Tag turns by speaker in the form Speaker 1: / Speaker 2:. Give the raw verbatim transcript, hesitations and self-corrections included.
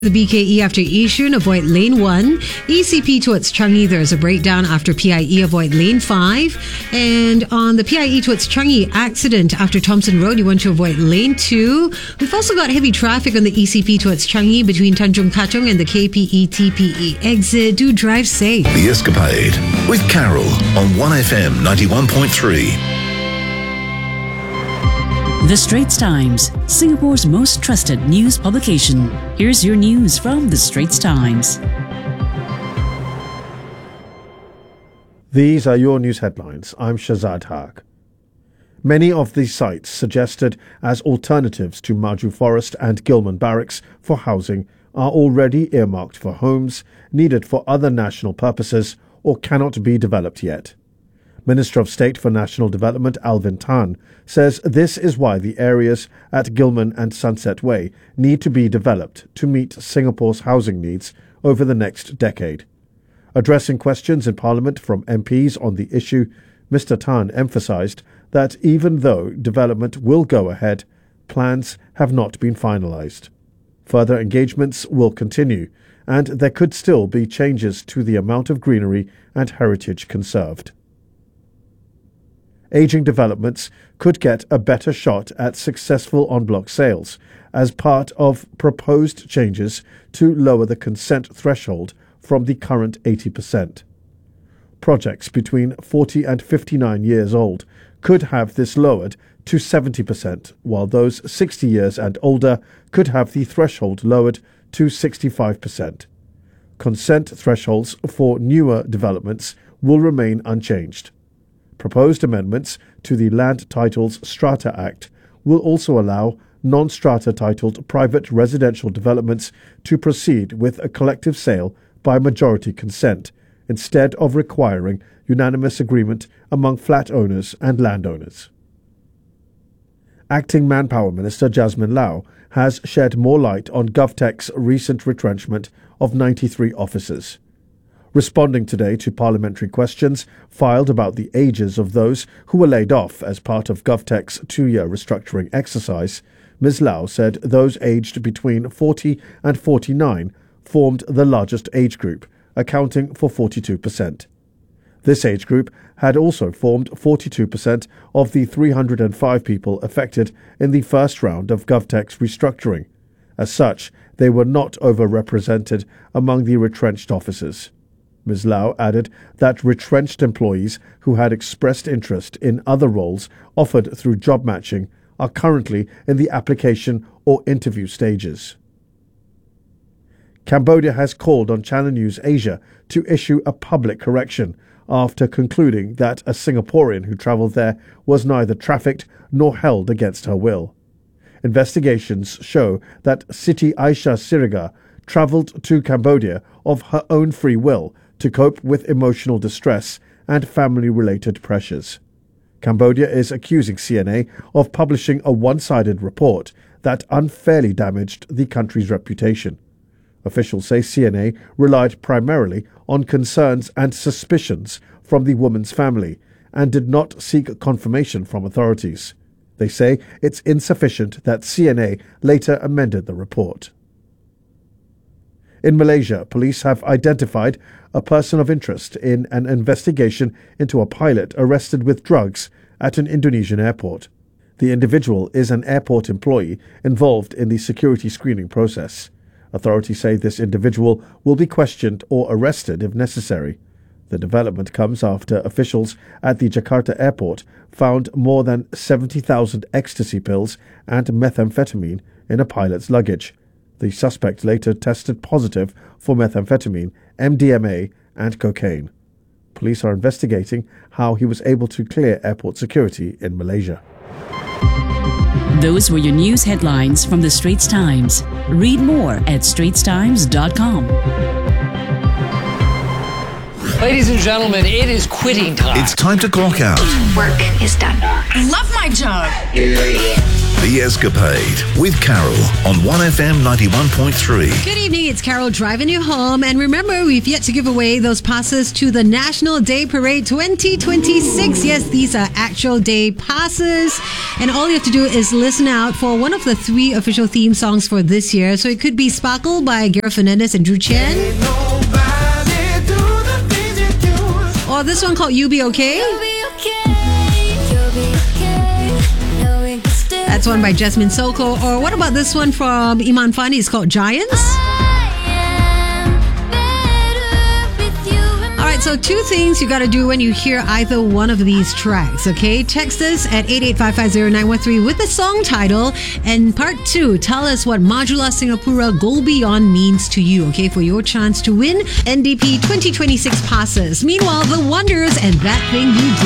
Speaker 1: The B K E after Yishun, avoid lane one. E C P towards Changi, there's a breakdown after P I E, avoid lane five. And on the P I E towards Changi, accident after Thompson Road, you want to avoid lane two. We've also got heavy traffic on the E C P towards Changi between Tanjung Katong and the K P E T P E exit. Do drive safe.
Speaker 2: The Escapade with Carol on one F M ninety-one point three.
Speaker 3: The Straits Times, Singapore's most trusted news publication. Here's your news from The Straits Times.
Speaker 4: These are your news headlines. I'm Shazad Haq. Many of these sites suggested as alternatives to Maju Forest and Gilman Barracks for housing are already earmarked for homes needed for other national purposes or cannot be developed yet. Minister of State for National Development Alvin Tan says this is why the areas at Gilman and Sunset Way need to be developed to meet Singapore's housing needs over the next decade. Addressing questions in Parliament from M Ps on the issue, Mister Tan emphasised that even though development will go ahead, plans have not been finalised. Further engagements will continue, and there could still be changes to the amount of greenery and heritage conserved. Ageing developments could get a better shot at successful en-bloc sales as part of proposed changes to lower the consent threshold from the current eighty percent. Projects between forty and fifty-nine years old could have this lowered to seventy percent, while those sixty years and older could have the threshold lowered to sixty-five percent. Consent thresholds for newer developments will remain unchanged. Proposed amendments to the Land Titles Strata Act will also allow non-strata titled private residential developments to proceed with a collective sale by majority consent, instead of requiring unanimous agreement among flat owners and landowners. Acting Manpower Minister Jasmine Lau has shed more light on GovTech's recent retrenchment of ninety-three officers. Responding today to parliamentary questions filed about the ages of those who were laid off as part of GovTech's two-year restructuring exercise, Miz Lau said those aged between forty and forty-nine formed the largest age group, accounting for forty-two percent. This age group had also formed forty-two percent of the three hundred five people affected in the first round of GovTech's restructuring. As such, they were not overrepresented among the retrenched officers. Miz Lau added that retrenched employees who had expressed interest in other roles offered through job matching are currently in the application or interview stages. Cambodia has called on Channel News Asia to issue a public correction after concluding that a Singaporean who travelled there was neither trafficked nor held against her will. Investigations show that Siti Aisyah Siriga travelled to Cambodia of her own free will to cope with emotional distress and family-related pressures. Cambodia is accusing C N A of publishing a one-sided report that unfairly damaged the country's reputation. Officials say C N A relied primarily on concerns and suspicions from the woman's family and did not seek confirmation from authorities. They say it's insufficient that C N A later amended the report. In Malaysia, police have identified a person of interest in an investigation into a pilot arrested with drugs at an Indonesian airport. The individual is an airport employee involved in the security screening process. Authorities say this individual will be questioned or arrested if necessary. The development comes after officials at the Jakarta airport found more than seventy thousand ecstasy pills and methamphetamine in a pilot's luggage. The suspect later tested positive for methamphetamine, M D M A, and cocaine. Police are investigating how he was able to clear airport security in Malaysia.
Speaker 3: Those were your news headlines from The Straits Times. Read more at straits times dot com.
Speaker 5: Ladies and gentlemen, it is quitting time.
Speaker 2: It's time to clock out.
Speaker 6: Work is done.
Speaker 7: I love my job.
Speaker 2: The Escapade with Carol on one F M ninety-one point three.
Speaker 1: Good evening, it's Carol driving you home. And remember, we've yet to give away those passes to the National Day Parade twenty twenty-six. Yes, these are actual day passes. And all you have to do is listen out for one of the three official theme songs for this year. So it could be Sparkle by Gareth Fernandez and Drew Chen. Or this one called You Be Okay. That's one by Jasmine Soko. Or what about this one from Iman Fani? It's called Giants. Alright, so two things you gotta do when you hear either one of these tracks, okay? Text us at eight eight five five zero nine one three with the song title. And part two, tell us what Majula Singapura Go Beyond means to you, okay? For your chance to win N D P twenty twenty-six passes. Meanwhile, The Wonders and That Thing You Do.